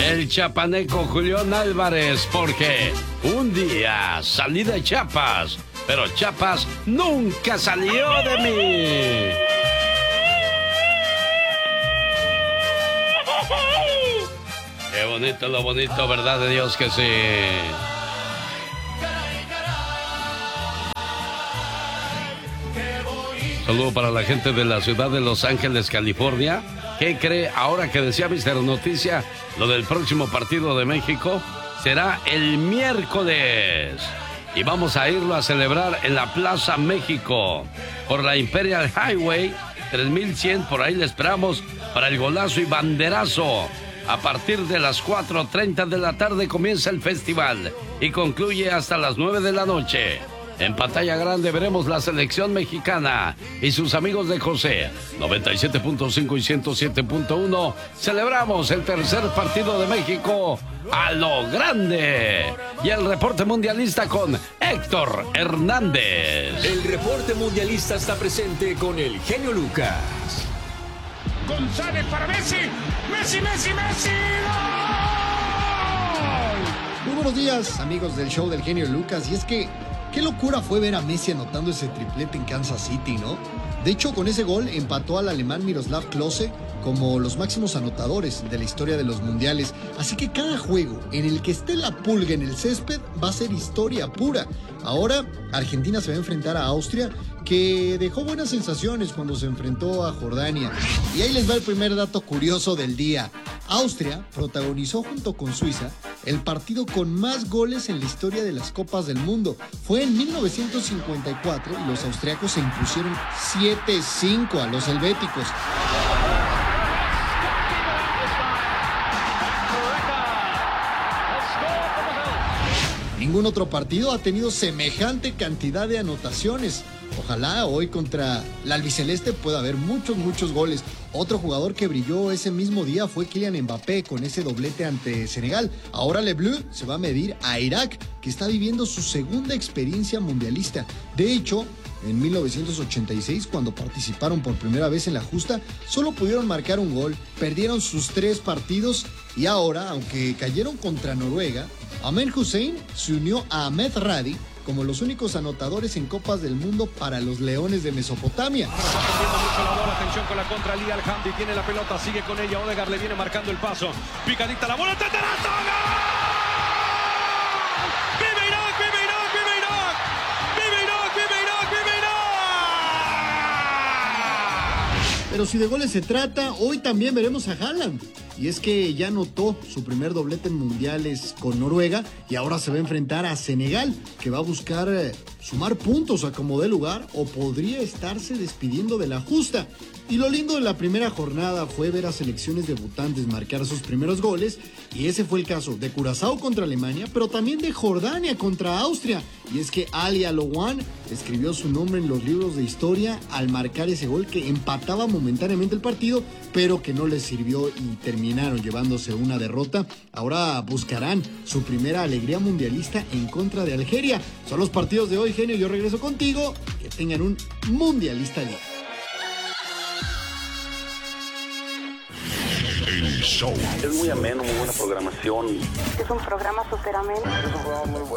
el chapaneco Julián Álvarez, porque un día salí de Chiapas, pero Chiapas nunca salió de mí. Qué bonito lo bonito, ¿verdad de Dios que sí? Saludo para la gente de la ciudad de Los Ángeles, California. ¿Qué cree ahora que decía Mr. Noticia? Lo del próximo partido de México será el miércoles. Y vamos a irlo a celebrar en la Plaza México, por la Imperial Highway 3100. Por ahí le esperamos para el golazo y banderazo. A partir de las 4:30 de la tarde comienza el festival y concluye hasta las 9 de la noche. En pantalla grande veremos la selección mexicana y sus amigos de José 97.5 y 107.1. Celebramos el tercer partido de México a lo grande. Y el reporte mundialista con Héctor Hernández. El reporte mundialista está presente con el genio Lucas. González para Messi. Messi. ¡Gol! Muy buenos días, amigos del show del genio Lucas. Y es que qué locura fue ver a Messi anotando ese triplete en Kansas City, ¿no? De hecho, con ese gol empató al alemán Miroslav Klose como los máximos anotadores de la historia de los mundiales. Así que cada juego en el que esté la pulga en el césped va a ser historia pura. Ahora, Argentina se va a enfrentar a Austria, que dejó buenas sensaciones cuando se enfrentó a Jordania. Y ahí les va el primer dato curioso del día. Austria protagonizó junto con Suiza el partido con más goles en la historia de las Copas del Mundo. Fue en 1954 y los austriacos se impusieron 7-5 a los helvéticos. Ningún otro partido ha tenido semejante cantidad de anotaciones. Ojalá hoy contra la albiceleste pueda haber muchos goles. Otro jugador que brilló ese mismo día fue Kylian Mbappé con ese doblete ante Senegal. Ahora Le Bleu se va a medir a Irak, que está viviendo su segunda experiencia mundialista. De hecho, en 1986, cuando participaron por primera vez en la justa, solo pudieron marcar un gol, perdieron sus 3 partidos y ahora, aunque cayeron contra Noruega, Ahmed Hussein se unió a Ahmed Radi como los únicos anotadores en Copas del Mundo para los Leones de Mesopotamia. Está perdiendo mucho la bola, atención con la contra, Lee Al-Hamdi tiene la pelota, sigue con ella, Odegaard le viene marcando el paso, picadita la bola, ¡teterazo! ¡Gol! ¡Vive Irak, vive Irak, vive Irak! ¡Vive Irak, vive Irak, vive Irak! Pero si de goles se trata, hoy también veremos a Haaland. Y es que ya anotó su primer doblete en mundiales con Noruega y ahora se va a enfrentar a Senegal, que va a buscar sumar puntos a como dé lugar o podría estarse despidiendo de la justa. Y lo lindo de la primera jornada fue ver a selecciones debutantes marcar sus primeros goles, y ese fue el caso de Curazao contra Alemania, pero también de Jordania contra Austria. Y es que Ali Alowan escribió su nombre en los libros de historia al marcar ese gol que empataba momentáneamente el partido, pero que no les sirvió y terminaron llevándose una derrota. Ahora buscarán su primera alegría mundialista en contra de Algeria. Son los partidos de hoy, genio. Yo regreso contigo. Que tengan un mundialista día. El show. Es muy ameno, muy buena programación. Es un programa súper ameno.